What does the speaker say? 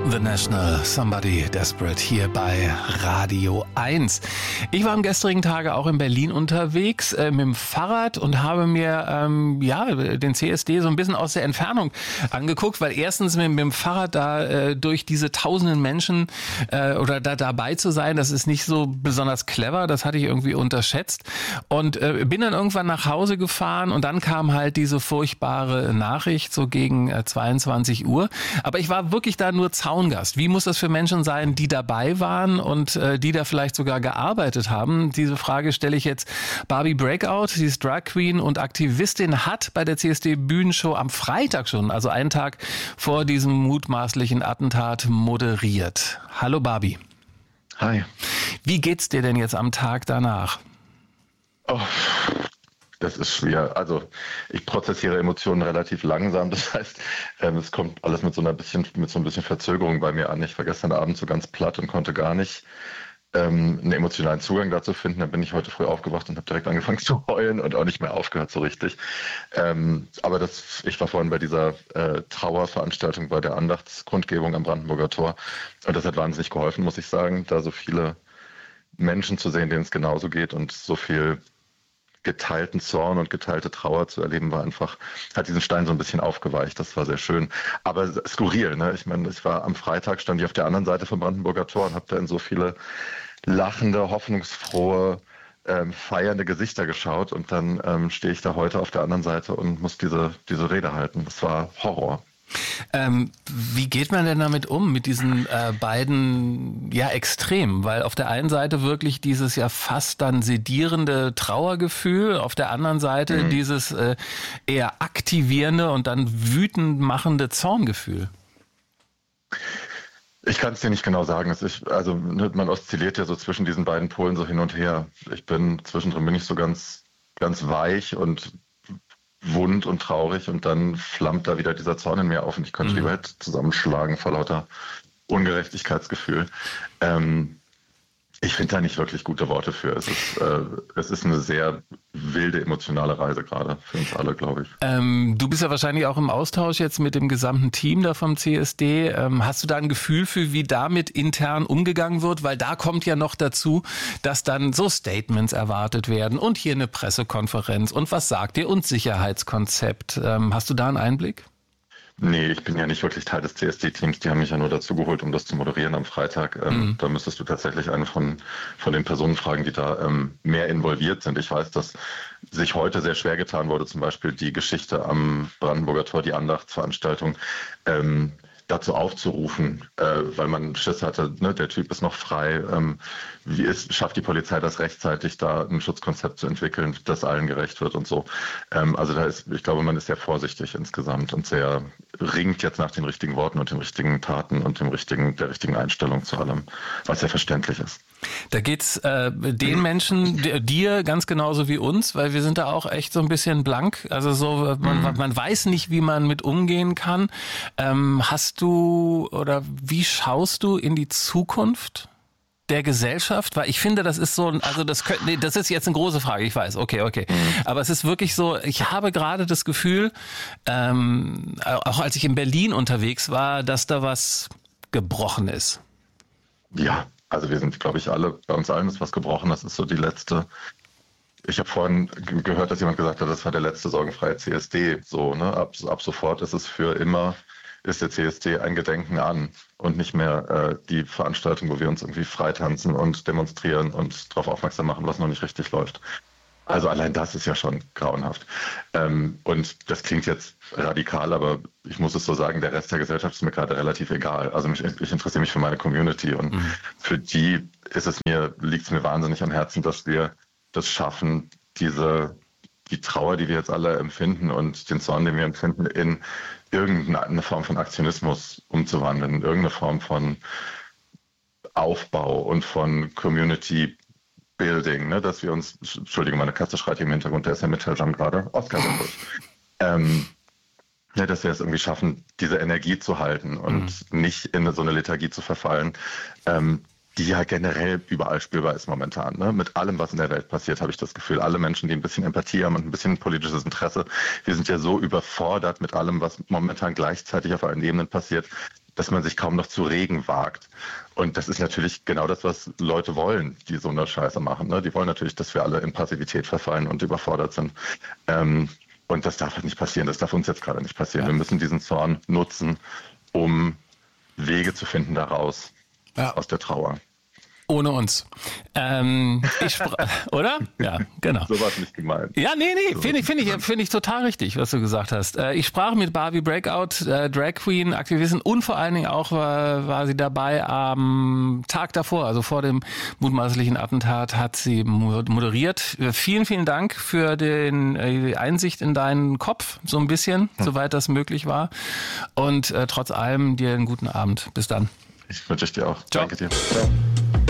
The National, Somebody Desperate hier bei Radio 1. Ich war am gestrigen Tage auch in Berlin unterwegs mit dem Fahrrad und habe mir den CSD so ein bisschen aus der Entfernung angeguckt, weil erstens mit dem Fahrrad da durch diese tausenden Menschen oder da dabei zu sein, das ist nicht so besonders clever, das hatte ich irgendwie unterschätzt und bin dann irgendwann nach Hause gefahren und dann kam halt diese furchtbare Nachricht so gegen 22 Uhr, aber ich war wirklich da nur Zaungast. Wie muss das für Menschen sein, die dabei waren und die da vielleicht sogar gearbeitet haben? Diese Frage stelle ich jetzt Barbie Breakout. Sie ist Drag Queen und Aktivistin, hat bei der CSD-Bühnenshow am Freitag schon, also einen Tag vor diesem mutmaßlichen Attentat, moderiert. Hallo Barbie. Hi. Wie geht's dir denn jetzt am Tag danach? Oh. Das ist schwer. Also ich prozessiere Emotionen relativ langsam. Das heißt, es kommt alles mit so ein bisschen Verzögerung bei mir an. Ich war gestern Abend so ganz platt und konnte gar nicht einen emotionalen Zugang dazu finden. Dann bin ich heute früh aufgewacht und habe direkt angefangen zu heulen und auch nicht mehr aufgehört so richtig. Aber ich war vorhin bei dieser Trauerveranstaltung bei der Andachtskundgebung am Brandenburger Tor. Und das hat wahnsinnig geholfen, muss ich sagen, da so viele Menschen zu sehen, denen es genauso geht und so viel geteilten Zorn und geteilte Trauer zu erleben, hat diesen Stein so ein bisschen aufgeweicht. Das war sehr schön. Aber skurril, ne? Ich meine, am Freitag stand ich auf der anderen Seite vom Brandenburger Tor und habe da in so viele lachende, hoffnungsfrohe, feiernde Gesichter geschaut und dann stehe ich da heute auf der anderen Seite und muss diese Rede halten. Das war Horror. Wie geht man denn damit um, mit diesen beiden Extremen? Weil auf der einen Seite wirklich dieses ja fast dann sedierende Trauergefühl, auf der anderen Seite dieses eher aktivierende und dann wütend machende Zorngefühl. Ich kann es dir nicht genau sagen. Man oszilliert ja so zwischen diesen beiden Polen so hin und her. Zwischendrin bin ich so ganz, ganz weich und wund und traurig und dann flammt da wieder dieser Zorn in mir auf und ich könnte die Welt zusammenschlagen vor lauter Ungerechtigkeitsgefühl. Ich finde da nicht wirklich gute Worte für. Es ist eine sehr wilde emotionale Reise gerade für uns alle, glaube ich. Du bist ja wahrscheinlich auch im Austausch jetzt mit dem gesamten Team da vom CSD. Hast du da ein Gefühl für, wie damit intern umgegangen wird? Weil da kommt ja noch dazu, dass dann so Statements erwartet werden und hier eine Pressekonferenz und was sagt ihr und Sicherheitskonzept. Hast du da einen Einblick? Nee, ich bin ja nicht wirklich Teil des CSD-Teams. Die haben mich ja nur dazu geholt, um das zu moderieren am Freitag. Da müsstest du tatsächlich eine von den Personen fragen, die da mehr involviert sind. Ich weiß, dass sich heute sehr schwer getan wurde, zum Beispiel die Geschichte am Brandenburger Tor, die Andachtsveranstaltung, dazu aufzurufen, weil man Schiss hatte, ne, der Typ ist noch frei. Schafft die Polizei das rechtzeitig, da ein Schutzkonzept zu entwickeln, das allen gerecht wird und so. Ich glaube, man ist sehr vorsichtig insgesamt und ringt jetzt nach den richtigen Worten und den richtigen Taten und der richtigen Einstellung zu allem, was ja verständlich ist. Da geht's den Menschen, dir ganz genauso wie uns, weil wir sind da auch echt so ein bisschen blank. Also so, man weiß nicht, wie man mit umgehen kann. Wie schaust du in die Zukunft der Gesellschaft? Weil ich finde, das ist das ist jetzt eine große Frage, ich weiß, okay. Aber es ist wirklich so, ich habe gerade das Gefühl, auch als ich in Berlin unterwegs war, dass da was gebrochen ist. Ja. Also wir sind, glaube ich, bei uns allen ist was gebrochen. Das ist so die letzte. Ich habe vorhin gehört, dass jemand gesagt hat, das war der letzte sorgenfreie CSD. So, ne? Ab sofort ist der CSD ein Gedenken an und nicht mehr die Veranstaltung, wo wir uns irgendwie freitanzen und demonstrieren und darauf aufmerksam machen, was noch nicht richtig läuft. Also allein das ist ja schon grauenhaft. Und das klingt jetzt radikal, aber ich muss es so sagen, der Rest der Gesellschaft ist mir gerade relativ egal. Also ich interessiere mich für meine Community und für die liegt es mir wahnsinnig am Herzen, dass wir das schaffen, die Trauer, die wir jetzt alle empfinden und den Zorn, den wir empfinden, in irgendeine Form von Aktionismus umzuwandeln, in irgendeine Form von Aufbau und von Community Building, ne, dass wir uns, Entschuldigung, meine Katze schreit hier im Hintergrund, der ist ja Mitteljamm gerade, Oscar sind durch. Dass wir es irgendwie schaffen, diese Energie zu halten und nicht in so eine Lethargie zu verfallen, die ja generell überall spürbar ist momentan. Ne? Mit allem, was in der Welt passiert, habe ich das Gefühl, alle Menschen, die ein bisschen Empathie haben und ein bisschen politisches Interesse, wir sind ja so überfordert mit allem, was momentan gleichzeitig auf allen Ebenen passiert, dass man sich kaum noch zu regen wagt. Und das ist natürlich genau das, was Leute wollen, die so eine Scheiße machen. Ne? Die wollen natürlich, dass wir alle in Passivität verfallen und überfordert sind. Und das darf halt nicht passieren. Das darf uns jetzt gerade nicht passieren. Wir müssen diesen Zorn nutzen, um Wege zu finden daraus, aus der Trauer. Ohne uns. Oder? Ja, genau. So war es nicht gemeint. Ja, nee, so finde ich total richtig, was du gesagt hast. Ich sprach mit Barbie Breakout, Drag Queen, Aktivistin und vor allen Dingen auch war sie dabei am Tag davor, also vor dem mutmaßlichen Attentat, hat sie moderiert. Vielen, vielen Dank für die Einsicht in deinen Kopf, so ein bisschen, soweit das möglich war. Und trotz allem dir einen guten Abend. Bis dann. Ich wünsche dir auch. Ciao. Danke dir. Ciao.